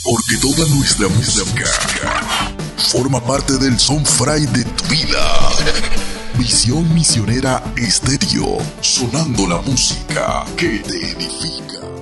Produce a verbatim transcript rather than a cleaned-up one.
Porque toda nuestra música forma parte del soundfry de tu vida. Visión Misionera Estéreo, sonando la música que te edifica.